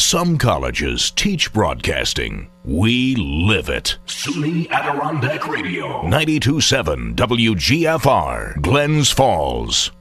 Some colleges teach broadcasting. We live it. SUNY Adirondack Radio. 92.7 WGFR, Glens Falls.